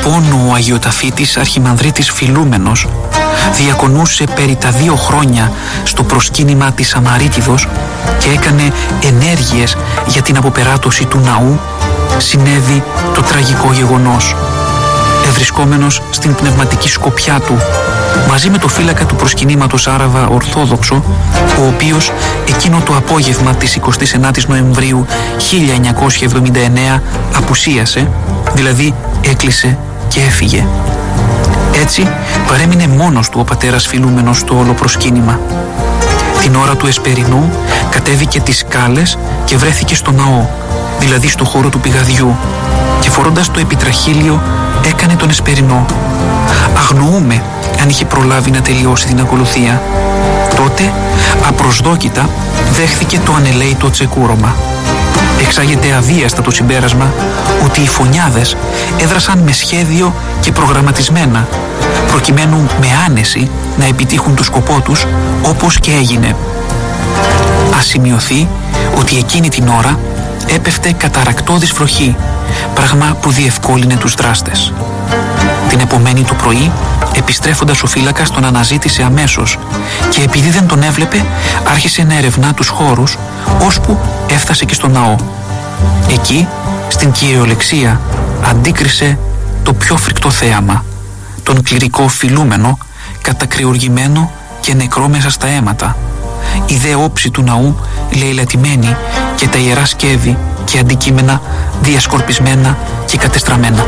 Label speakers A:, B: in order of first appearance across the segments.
A: πόνο ο Αγιοταφήτης Αρχιμανδρίτης Φιλούμενος διακονούσε περί τα 2 χρόνια στο προσκύνημα της Σαμαρίτιδος και έκανε ενέργειες για την αποπεράτωση του ναού, συνέβη το τραγικό γεγονός. Ευρισκόμενος στην πνευματική σκοπιά του, μαζί με το φύλακα του προσκυνήματος Άραβα Ορθόδοξο, ο οποίος εκείνο το απόγευμα της 29ης Νοεμβρίου 1979 απουσίασε, δηλαδή έκλεισε και έφυγε. Έτσι παρέμεινε μόνος του ο πατέρας Φιλούμενος στο όλο προσκύνημα. Την ώρα του εσπερινού κατέβηκε τις σκάλες και βρέθηκε στο ναό, δηλαδή στο χώρο του πηγαδιού, και φορώντας το επιτραχύλιο έκανε τον εσπερινό. Αγνοούμε αν είχε προλάβει να τελειώσει την ακολουθία. Τότε απροσδόκητα δέχθηκε το ανελαίητο τσεκούρωμα. Εξάγεται αβίαστα το συμπέρασμα ότι οι φωνιάδες έδρασαν με σχέδιο και προγραμματισμένα, προκειμένου με άνεση να επιτύχουν το σκοπό τους, όπως και έγινε. Ας σημειωθεί ότι εκείνη την ώρα έπεφτε καταρακτώδης βροχή, πράγμα που διευκόλυνε τους δράστες. Την επομένη το πρωί, επιστρέφοντας ο φύλακας τον αναζήτησε αμέσως και επειδή δεν τον έβλεπε άρχισε να ερευνά τους χώρους, ώσπου έφτασε και στο ναό. Εκεί, στην κυριολεξία, αντίκρισε το πιο φρικτό θέαμα, τον κληρικό Φιλούμενο κατακριουργημένο και νεκρό μέσα στα αίματα, η δε όψη του ναού λαιλατημένη και τα ιερά σκεύη και αντικείμενα διασκορπισμένα και κατεστραμμένα.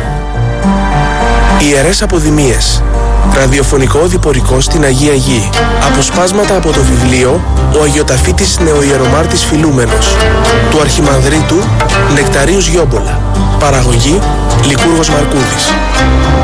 B: Ιερές αποδημίες. Ραδιοφωνικό διπορικό στην Αγία Γη. Αποσπάσματα από το βιβλίο «Ο Αγιοταφήτης Νεοϊερομάρτης Φιλούμενος» του Αρχιμανδρίτου Νεκταρίου Γιόμπολα. Παραγωγή Λικούργος Μαρκούδης.